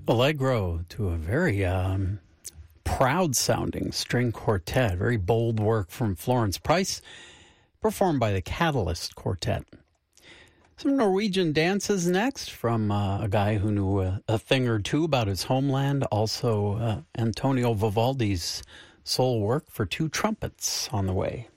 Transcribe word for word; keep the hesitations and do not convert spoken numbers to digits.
Allegro to a very um, proud-sounding string quartet. Very bold work from Florence Price, performed by the Catalyst Quartet. Some Norwegian dances next from uh, a guy who knew a, a thing or two about his homeland. Also, uh, Antonio Vivaldi's soul work for two trumpets on the way.